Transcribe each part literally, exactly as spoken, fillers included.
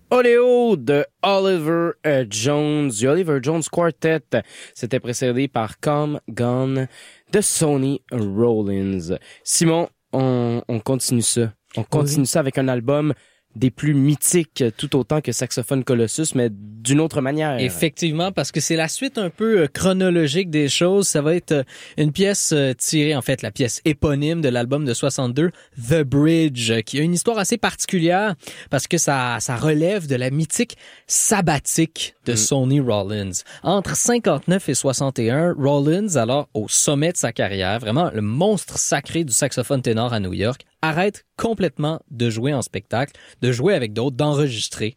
Oléo de Oliver euh, Jones, du Oliver Jones Quartet. C'était précédé par Come Gone de Sonny Rollins. Simon, on, on continue ça. On continue oui. ça avec un album des plus mythiques tout autant que Saxophone Colossus, mais d'une autre manière. Effectivement, parce que c'est la suite un peu chronologique des choses. Ça va être une pièce tirée, en fait, la pièce éponyme de l'album de soixante-deux, The Bridge, qui a une histoire assez particulière parce que ça, ça relève de la mythique sabbatique de mm. Sonny Rollins. Entre cinquante-neuf et soixante et un, Rollins, alors au sommet de sa carrière, vraiment le monstre sacré du saxophone ténor à New York, arrête complètement de jouer en spectacle, de jouer avec d'autres, d'enregistrer.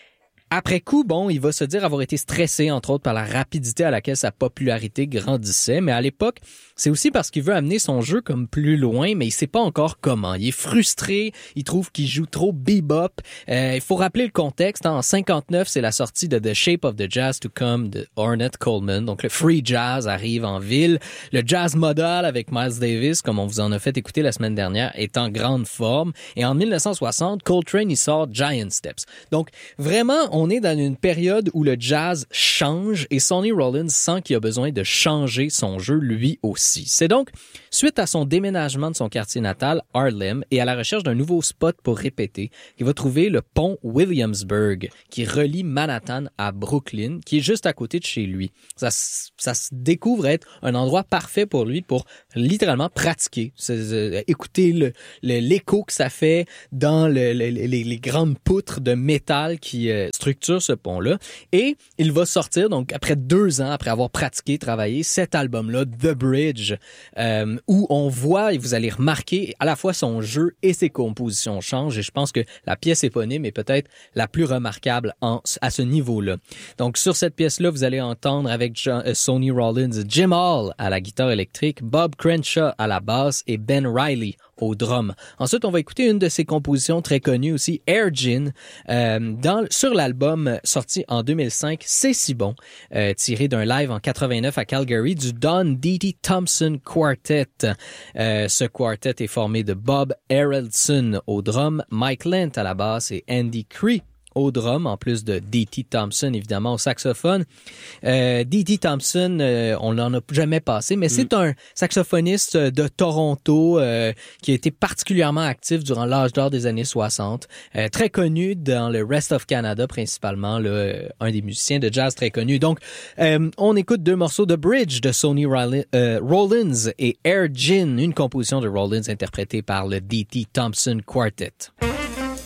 Après coup, bon, il va se dire avoir été stressé, entre autres, par la rapidité à laquelle sa popularité grandissait. Mais à l'époque, c'est aussi parce qu'il veut amener son jeu comme plus loin, mais il sait pas encore comment. Il est frustré, il trouve qu'il joue trop bebop. Euh, il faut rappeler le contexte. Hein. En cinquante-neuf, c'est la sortie de The Shape of the Jazz to Come de Ornette Coleman. Donc, le free jazz arrive en ville. Le jazz modal avec Miles Davis, comme on vous en a fait écouter la semaine dernière, est en grande forme. Et en dix-neuf cent soixante, Coltrane, il sort Giant Steps. Donc, vraiment, on est dans une période où le jazz change et Sonny Rollins sent qu'il a besoin de changer son jeu lui aussi. C'est donc suite à son déménagement de son quartier natal, Harlem, et à la recherche d'un nouveau spot pour répéter, qu'il va trouver le pont Williamsburg qui relie Manhattan à Brooklyn, qui est juste à côté de chez lui. Ça, ça se découvre être un endroit parfait pour lui pour littéralement pratiquer, euh, écouter le, le, l'écho que ça fait dans le, le, les, les grandes poutres de métal qui euh, structure ce pont-là. Et il va sortir, donc après deux ans, après avoir pratiqué, travaillé, cet album-là, The Bridge, euh, où on voit, et vous allez remarquer, à la fois son jeu et ses compositions changent. Et je pense que la pièce éponyme est peut-être la plus remarquable en, à ce niveau-là. Donc sur cette pièce-là, vous allez entendre avec John, euh, Sonny Rollins, Jim Hall à la guitare électrique, Bob Crenshaw à la basse et Ben Riley au drum. Ensuite, on va écouter une de ses compositions très connues aussi, Air Gin, euh, dans, sur l'album sorti en deux mille cinq, C'est si bon, euh, tiré d'un live en quatre-vingt-neuf à Calgary du Don D T Thompson Quartet. Euh, ce quartet est formé de Bob Harrelson au drum, Mike Lent à la basse et Andy Cree au drum, en plus de D T Thompson, évidemment, au saxophone. Euh, D T Thompson, euh, on n'en a jamais passé, mais mm. c'est un saxophoniste de Toronto euh, qui a été particulièrement actif durant l'âge d'or des années soixante. Euh, très connu dans le Rest of Canada, principalement, là, un des musiciens de jazz très connus. Donc, euh, on écoute deux morceaux de Bridge de Sonny Rollins, euh, Rollins et Air Gin, une composition de Rollins interprétée par le D T Thompson Quartet.